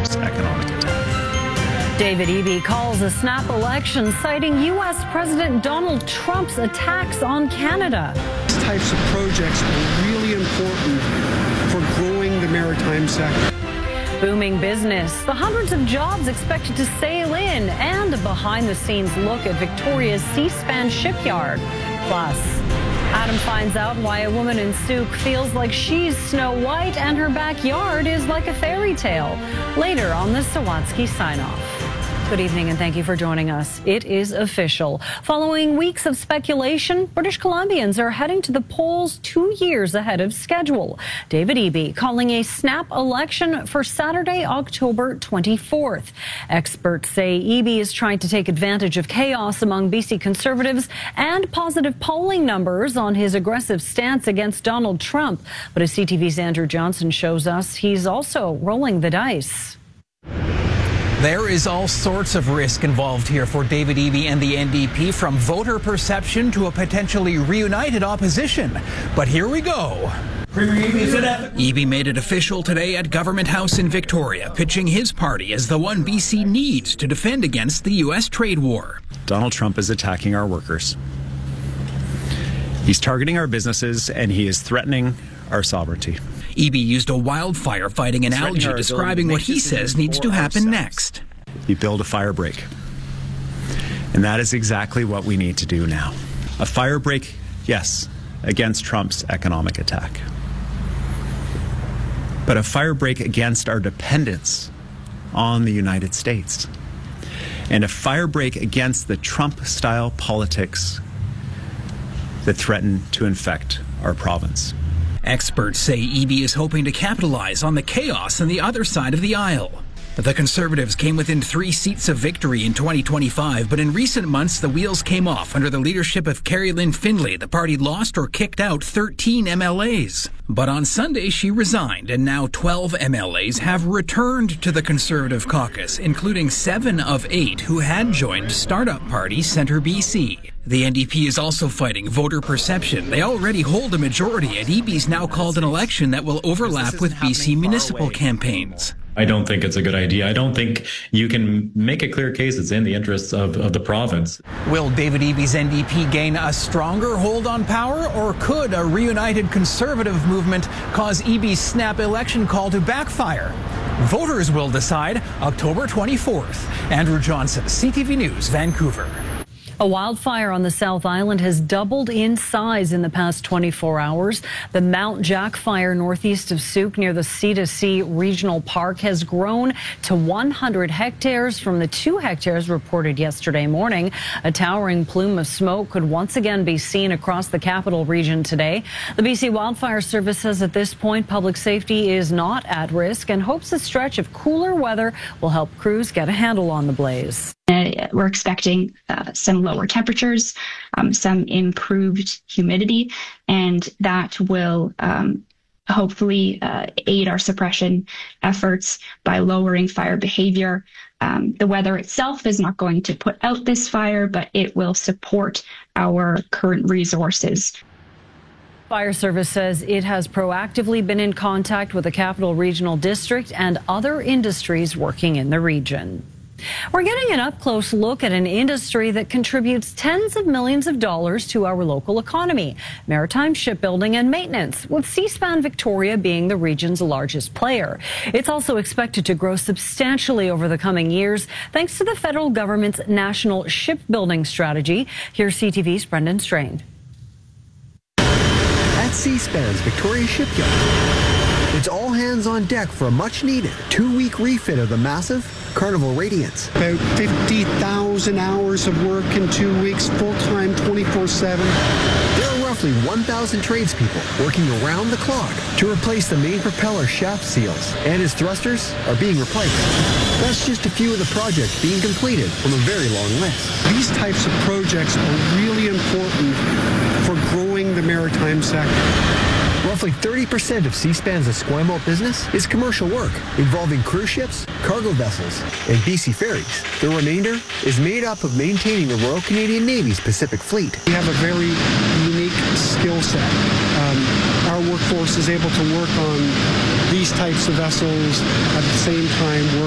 Trump's economic attack. David Eby calls a snap election, citing U.S. President Donald Trump's attacks on Canada. These types of projects are really important for growing the maritime sector. Booming business, the hundreds of jobs expected to sail in, and a behind-the-scenes look at Victoria's Seaspan shipyard. Plus, Adam finds out why a woman in Souk feels like she's Snow White and her backyard is like a fairy tale. Later on the Sawatsky sign-off. Good evening and thank you for joining us. It is official. Following weeks of speculation, British Columbians are heading to the polls 2 years ahead of schedule. David Eby calling a snap election for Saturday, October 24th. Experts say Eby is trying to take advantage of chaos among BC Conservatives and positive polling numbers on his aggressive stance against Donald Trump. But as CTV's Andrew Johnson shows us, he's also rolling the dice. There is all sorts of risk involved here for David Eby and the NDP, from voter perception to a potentially reunited opposition. But here we go. Eby made it official today at Government House in Victoria, pitching his party as the one BC needs to defend against the U.S. trade war. Donald Trump is attacking our workers. He's targeting our businesses, and he is threatening our sovereignty. Eby used a wildfire fighting an algae, describing what he says needs to happen next. You build a fire break. And that is exactly what we need to do now. A fire break, yes, against Trump's economic attack. But a fire break against our dependence on the United States. And a fire break against the Trump-style politics that threaten to infect our province. Experts say Eby is hoping to capitalize on the chaos on the other side of the aisle. The Conservatives came within 3 seats of victory in 2025, but in recent months the wheels came off under the leadership of Carrie Lynn Findlay. The party lost or kicked out 13 MLAs. But on Sunday she resigned, and now 12 MLAs have returned to the Conservative caucus, including 7 of 8 who had joined startup party Centre BC. The NDP is also fighting voter perception. They already hold a majority, and Eby's now called an election that will overlap with BC municipal campaigns. I don't think it's a good idea. I don't think you can make a clear case it's in the interests of the province. Will David Eby's NDP gain a stronger hold on power, or could a reunited Conservative movement cause Eby's snap election call to backfire? Voters will decide October 24th. Andrew Johnson, CTV News, Vancouver. A wildfire on the South Island has doubled in size in the past 24 hours. The Mount Jack fire northeast of Souk near the C2C Regional Park has grown to 100 hectares from the 2 hectares reported yesterday morning. A towering plume of smoke could once again be seen across the capital region today. The BC Wildfire Service says at this point public safety is not at risk and hopes a stretch of cooler weather will help crews get a handle on the blaze. We're expecting some lower temperatures, some improved humidity, and that will hopefully aid our suppression efforts by lowering fire behavior. The weather itself is not going to put out this fire, but it will support our current resources. Fire Service says it has proactively been in contact with the Capital Regional District and other industries working in the region. We're getting an up-close look at an industry that contributes tens of millions of dollars to our local economy, maritime shipbuilding and maintenance, with Seaspan Victoria being the region's largest player. It's also expected to grow substantially over the coming years, thanks to the federal government's national shipbuilding strategy. Here's CTV's Brendan Strain. At Seaspan's Victoria Shipyard, it's all hands on deck for a much-needed 2-week refit of the massive Carnival Radiance. About 50,000 hours of work in 2 weeks, full-time, 24/7. There are roughly 1,000 tradespeople working around the clock to replace the main propeller shaft seals, and his thrusters are being replaced. That's just a few of the projects being completed from a very long list. These types of projects are really important for growing the maritime sector. Roughly 30% of Seaspan's Esquimalt business is commercial work involving cruise ships, cargo vessels, and BC ferries. The remainder is made up of maintaining the Royal Canadian Navy's Pacific Fleet. We have a very unique skill set. Our workforce is able to work on these types of vessels at the same time